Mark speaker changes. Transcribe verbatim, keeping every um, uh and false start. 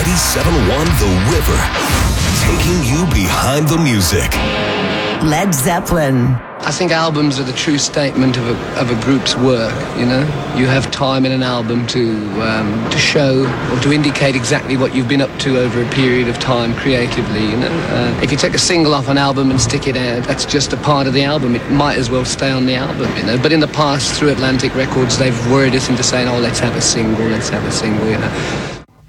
Speaker 1: ninety-seven point one The River, taking you behind the music.
Speaker 2: Led Zeppelin.
Speaker 3: I think albums are the true statement of a, of a group's work, you know? You have time in an album to um, to show or to indicate exactly what you've been up to over a period of time creatively, you know? Uh, if you take a single off an album and stick it out, that's just a part of the album. It might as well stay on the album, you know? But in the past, through Atlantic Records, they've worried us into saying, oh, let's have a single, let's have a single, you know?